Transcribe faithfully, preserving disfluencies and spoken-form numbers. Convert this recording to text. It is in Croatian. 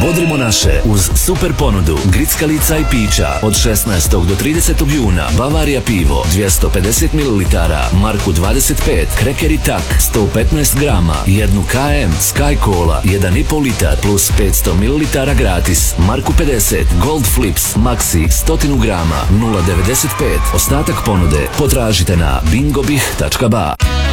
Bodrimo naše uz super ponudu grickalica i pića od šesnaestog do tridesetog juna. Bavaria pivo dvjesto pedeset mililitara, Marku dvadeset pet, Kreker i tak sto petnaest grama, jednu K M Sky Cola jedan i pol litar plus petsto mililitara gratis, Marku pedeset, Gold Flips Maxi sto grama nula devedeset pet. Ostatak ponude potražite na bingobih tačka ba.